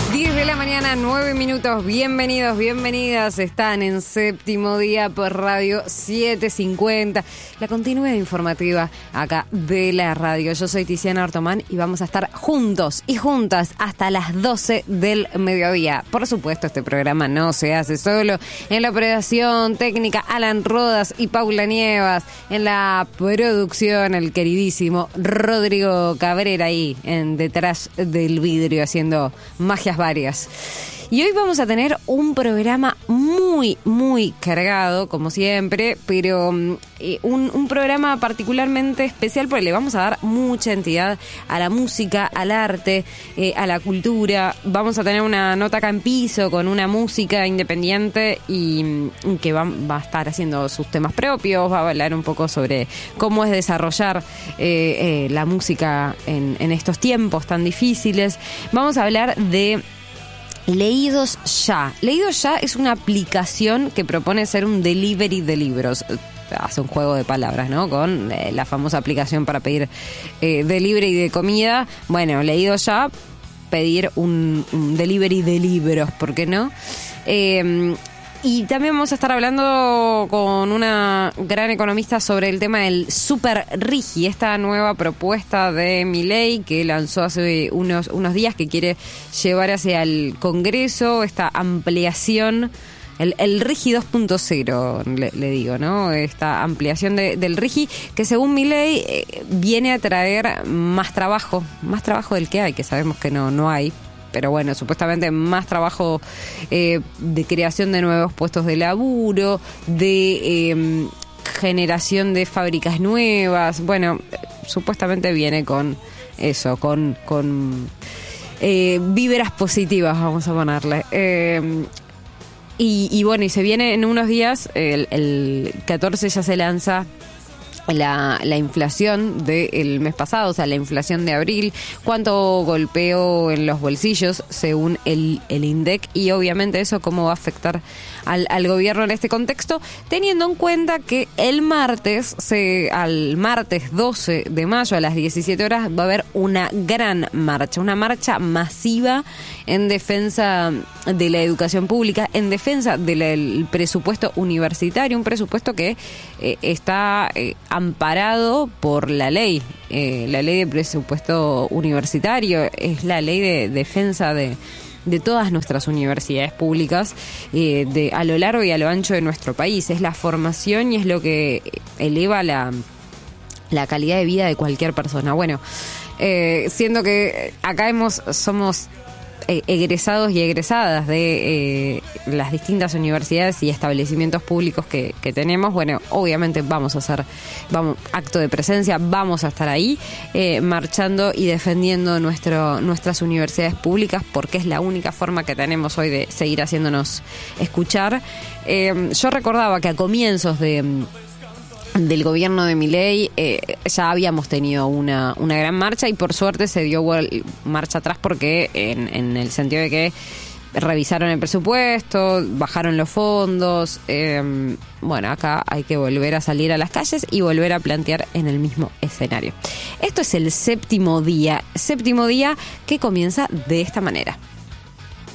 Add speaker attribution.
Speaker 1: 10 de la mañana, 9 minutos. Bienvenidos, bienvenidas. Están en Séptimo Día por Radio 750. La continuidad informativa acá de la radio. Yo soy Tiziana Artomán y vamos a estar juntos y juntas hasta las 12 del mediodía. Por supuesto, este programa no se hace solo. En la operación técnica, Alan Rodas y Paula Nievas. En la producción, el queridísimo Rodrigo Cabrera ahí detrás del vidrio haciendo magias varias. Y hoy vamos a tener un programa muy, muy cargado, como siempre, pero un programa particularmente especial porque le vamos a dar mucha entidad a la música, al arte, a la cultura. Vamos a tener una nota acá en piso con una música independiente y que va a estar haciendo sus temas propios, va a hablar un poco sobre cómo es desarrollar la música en estos tiempos tan difíciles. Vamos a hablar de Leídos Ya. Leídos Ya es una aplicación que propone ser un delivery de libros. Hace un juego de palabras, ¿no? Con la famosa aplicación para pedir delivery de comida. Bueno, Leídos Ya, pedir un delivery de libros, ¿por qué no? Y también vamos a estar hablando con una gran economista sobre el tema del Super Rigi, esta nueva propuesta de Milei que lanzó hace unos días, que quiere llevar hacia el Congreso esta ampliación, el Rigi 2.0, le digo, ¿no? Esta ampliación del Rigi, que según Milei viene a traer más trabajo del que hay, que sabemos que no hay. Pero bueno, supuestamente más trabajo de creación de nuevos puestos de laburo, de generación de fábricas nuevas. Bueno, supuestamente viene con eso, con víveras positivas, vamos a ponerle. Y bueno, y se viene en unos días, el 14 ya se lanza la inflación del mes pasado, o sea, la inflación de abril, cuánto golpeó en los bolsillos según el INDEC, y obviamente eso cómo va a afectar al gobierno en este contexto, teniendo en cuenta que el martes 12 de mayo a las 17 horas va a haber una gran marcha, una marcha masiva en defensa de la educación pública, en defensa del presupuesto universitario, un presupuesto que está amparado por la ley de presupuesto universitario, es la ley de defensa de todas nuestras universidades públicas a lo largo y a lo ancho de nuestro país. Es la formación y es lo que eleva la calidad de vida de cualquier persona. Bueno, siendo que acá somos egresados y egresadas de las distintas universidades y establecimientos públicos que tenemos, bueno, obviamente vamos a hacer acto de presencia, vamos a estar ahí marchando y defendiendo nuestras universidades públicas, porque es la única forma que tenemos hoy de seguir haciéndonos escuchar. Yo recordaba que a comienzos del gobierno de Milei ya habíamos tenido una gran marcha, y por suerte se dio marcha atrás porque en el sentido de que revisaron el presupuesto, bajaron los fondos. Bueno, acá hay que volver a salir a las calles y volver a plantear en el mismo escenario. Esto es el séptimo día que comienza de esta manera.